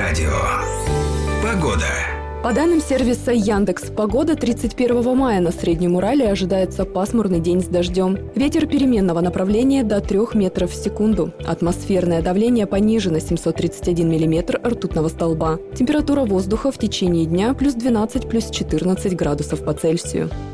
радио. Погода. По данным сервиса Яндекс.Погода, 31 мая на Среднем Урале ожидается пасмурный день с дождем. Ветер переменного направления до 3 метров в секунду. Атмосферное давление понижено 731 миллиметр ртутного столба. Температура воздуха в течение дня +12, +14 градусов по Цельсию.